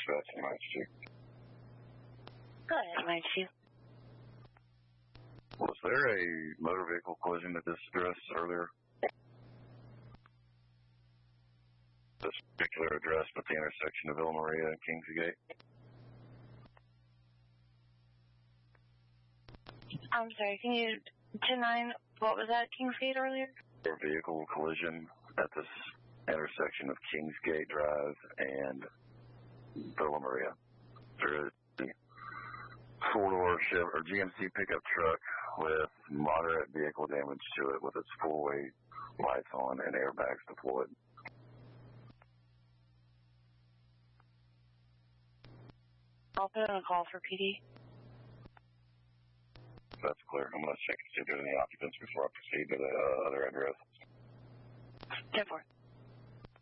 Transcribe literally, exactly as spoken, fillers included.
dispatch in Mines two. Go ahead, Mines two. Was there a motor vehicle collision at this address earlier? This particular address at the intersection of Villa Maria and Kingsgate? I'm sorry, can you deny what was that, Kingsgate earlier? A vehicle collision at this intersection of Kingsgate Drive and Villa Maria. There is a four-door Chevy or G M C pickup truck with moderate vehicle damage to it with its four-way lights on and airbags deployed. I'll put in a call for P D. That's clear. I'm going to check and see if there's any occupants before I proceed to the uh, other address. ten four.